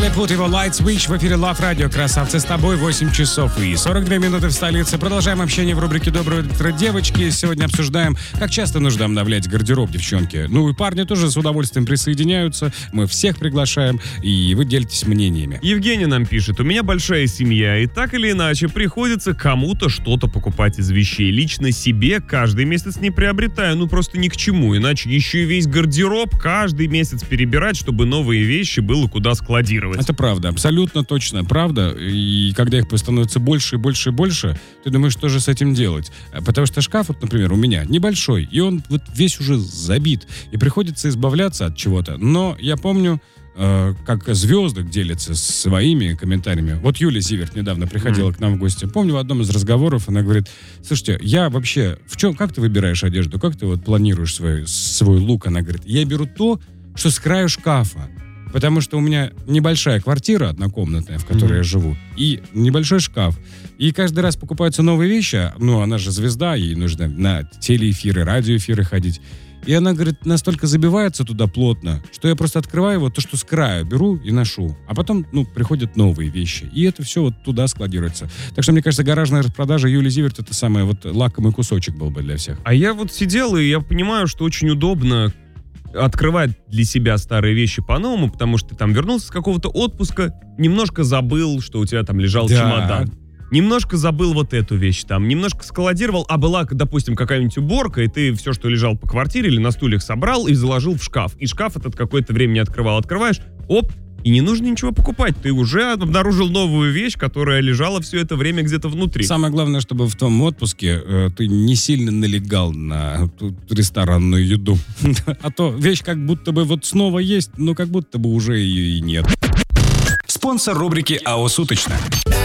Лилипут, его Light Switch в эфире Love Radio. Красавцы, с тобой 8 часов и 42 минуты в столице. Продолжаем общение в рубрике «Доброе утро, девочки». Сегодня обсуждаем, как часто нужно обновлять гардероб, девчонки. Ну и парни тоже с удовольствием присоединяются. Мы всех приглашаем, и вы делитесь мнениями. Евгений нам пишет: у меня большая семья, и так или иначе приходится кому-то что-то покупать из вещей. Лично себе каждый месяц не приобретаю, ну просто ни к чему. Иначе еще и весь гардероб каждый месяц перебирать, чтобы новые вещи было куда складировать. Это правда, абсолютно точно правда. И когда их становится больше и больше и больше, ты думаешь, что же с этим делать? Потому что шкаф, вот, например, у меня небольшой, и он вот весь уже забит, и приходится избавляться от чего-то. Но я помню, как звезды делятся своими комментариями. Вот Юлия Зиверт недавно приходила к нам в гости. Помню, в одном из разговоров она говорит: слушайте, я вообще, как ты выбираешь одежду, как ты вот планируешь свой лук? Она говорит: я беру то, что с краю шкафа. Потому что у меня небольшая квартира однокомнатная, в которой я живу, и небольшой шкаф. И каждый раз покупаются новые вещи. Ну, она же звезда, ей нужно на телеэфиры, радиоэфиры ходить. И она, говорит, настолько забивается туда плотно, что я просто открываю вот то, что с краю беру и ношу. А потом, приходят новые вещи. И это все вот туда складируется. Так что, мне кажется, гаражная распродажа Юли Зиверт — это самый вот лакомый кусочек был бы для всех. А я вот сидел, и я понимаю, что очень удобно открывать для себя старые вещи по-новому, потому что ты там вернулся с какого-то отпуска, немножко забыл, что у тебя там лежал чемодан. Немножко забыл вот эту вещь там, немножко складировал, а была, допустим, какая-нибудь уборка, и ты все, что лежал по квартире или на стульях, собрал и заложил в шкаф. И шкаф этот какое-то время не открывал. Открываешь, оп, и не нужно ничего покупать. Ты уже обнаружил новую вещь, которая лежала все это время где-то внутри. Самое главное, чтобы в том отпуске ты не сильно налегал на ресторанную еду. А то вещь как будто бы вот снова есть, но как будто бы уже ее и нет. Спонсор рубрики «АО Суточно».